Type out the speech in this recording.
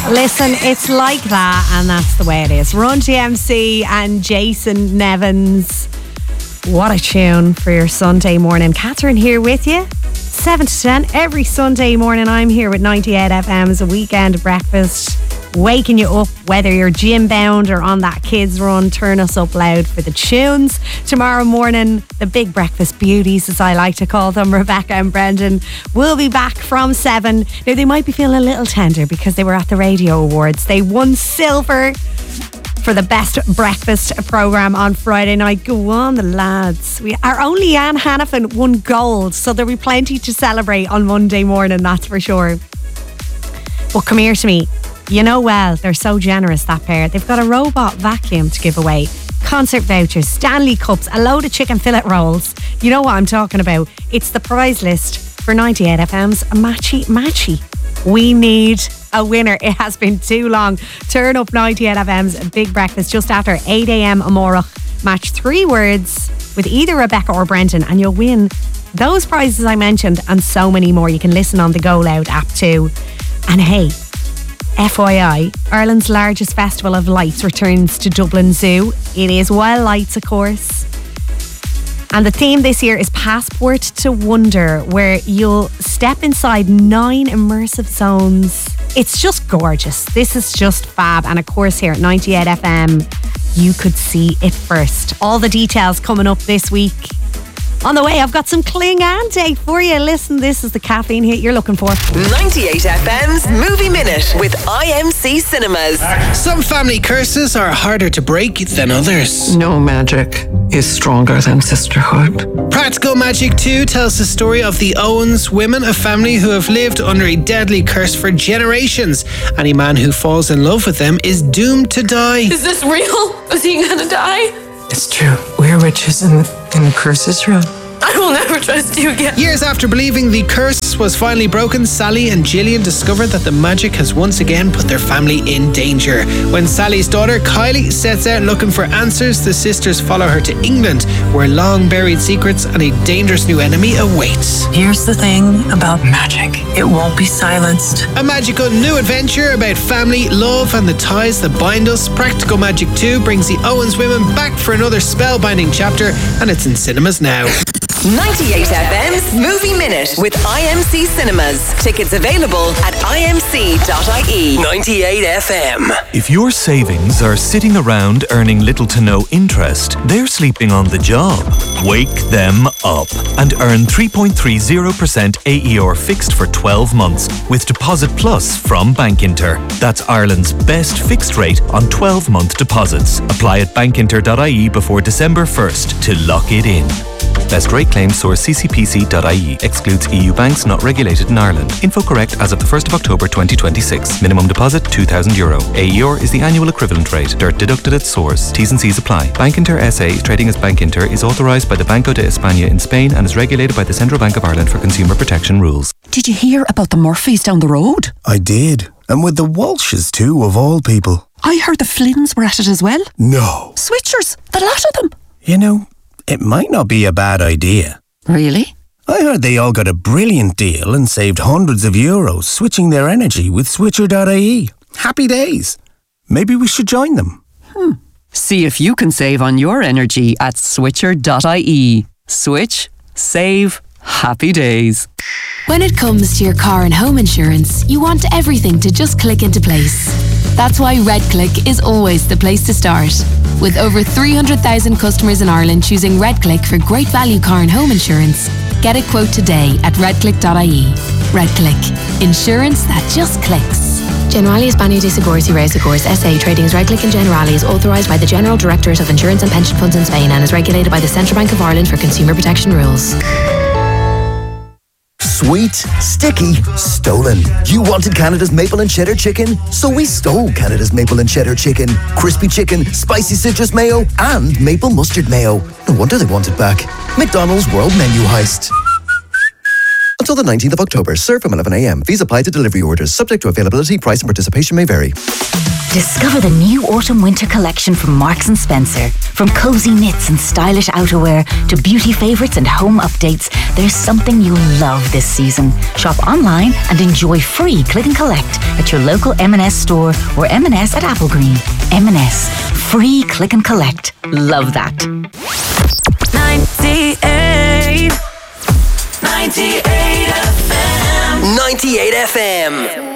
Listen, it's like that, and that's the way it is. Run DMC and Jason Nevins. What a tune for your Sunday morning. Catherine here with you, 7 to 10 every Sunday morning. I'm here with 98 FM's weekend breakfast, waking you up, whether you're gym bound or on that kids run. Turn us up loud for the tunes. Tomorrow morning, the big breakfast beauties, as I like to call them, Rebecca and Brendan, will be back from 7. Now, they might be feeling a little tender because they were at the Radio Awards. They won silver for the best breakfast programme on Friday night. Go on, the lads. Our only Anne Hannafin won gold, so there'll be plenty to celebrate on Monday morning, that's for sure. But come here to me. You know well, they're so generous, that pair. They've got a robot vacuum to give away, concert vouchers, Stanley Cups, a load of chicken fillet rolls. You know what I'm talking about. It's the prize list for 98 FM's Matchy Matchy. We need a winner. It has been too long. Turn up 98 FM's Big Breakfast just after 8 a.m. Amorach. Match 3 words with either Rebecca or Brendan and you'll win those prizes I mentioned and so many more. You can listen on the Go Loud app too. And hey, FYI, Ireland's largest festival of lights returns to Dublin Zoo. It is Wild Lights, of course. And the theme this year is Passport to Wonder, where you'll step inside 9 immersive zones. It's just gorgeous. This is just fab. And of course, here at 98 FM, you could see it first. All the details coming up this week. On the way, I've got some Klingande for you. Listen, this is the caffeine hit you're looking for. 98 FM's Movie Minute with IMC Cinemas. Some family curses are harder to break than others. No magic is stronger than sisterhood. Practical Magic 2 tells the story of the Owens women, a family who have lived under a deadly curse for generations. Any man who falls in love with them is doomed to die. Is this real? Is he gonna die? It's true. We're witches and the curse is real. I will never trust you again. Years after believing the curse was finally broken, Sally and Gillian discovered that the magic has once again put their family in danger. When Sally's daughter Kylie sets out looking for answers, the sisters follow her to England, where long-buried secrets and a dangerous new enemy awaits. Here's the thing about magic. It won't be silenced. A magical new adventure about family, love and the ties that bind us. Practical Magic 2 brings the Owens women back for another spellbinding chapter, and it's in cinemas now. 98 FM's Movie Minute with IMC Cinemas. Tickets available at imc.ie. 98 FM. If your savings are sitting around earning little to no interest, they're sleeping on the job. Wake them up and earn 3.30% AER fixed for 12 months with Deposit Plus from Bankinter. That's Ireland's best fixed rate on 12-month deposits. Apply at bankinter.ie before December 1st to lock it in. Best rate claims source ccpc.ie. Excludes EU banks not regulated in Ireland. Info correct as of the 1st of October 2026. Minimum deposit €2,000. AER is the annual equivalent rate. DIRT deducted at source. T's and C's apply. Bankinter SA, trading as Bankinter, is authorised by the Banco de España in Spain and is regulated by the Central Bank of Ireland for consumer protection rules. Did you hear about the Murphys down the road? I did. And with the Walshes too, of all people. I heard the Flynns were at it as well. No. Switchers, the lot of them. You know, it might not be a bad idea. Really? I heard they all got a brilliant deal and saved hundreds of euros switching their energy with Switcher.ie. Happy days. Maybe we should join them. See if you can save on your energy at Switcher.ie. Switch, save, happy days. When it comes to your car and home insurance, you want everything to just click into place. That's why RedClick is always the place to start. With over 300,000 customers in Ireland choosing RedClick for great value car and home insurance, get a quote today at redclick.ie. RedClick. Insurance that just clicks. Generali España de Seguros y Reasegurs SA, trading as RedClick and Generali, is authorised by the General Directorate of Insurance and Pension Funds in Spain and is regulated by the Central Bank of Ireland for consumer protection rules. Sweet, sticky, stolen. You wanted Canada's maple and cheddar chicken, so we stole Canada's maple and cheddar chicken. Crispy chicken, spicy citrus mayo, and maple mustard mayo. No wonder they want it back. McDonald's World Menu Heist. Until the 19th of October. Serve from 11 a.m. Fees apply to delivery orders. Subject to availability, price and participation may vary. Discover the new autumn-winter collection from Marks & Spencer. From cozy knits and stylish outerwear to beauty favourites and home updates, there's something you'll love this season. Shop online and enjoy free click and collect at your local M&S store or M&S at Applegreen. M&S. Free click and collect. Love that. 98 FM. 98 FM.